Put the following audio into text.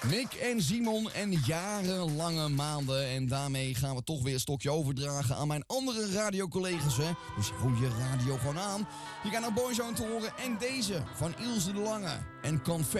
Nick en Simon en jarenlange maanden. En daarmee gaan we toch weer een stokje overdragen aan mijn andere radiocollega's. Hè? Dus hou je radio gewoon aan. Je gaat naar Boyzone te horen en deze van Ilse de Lange en Confetti.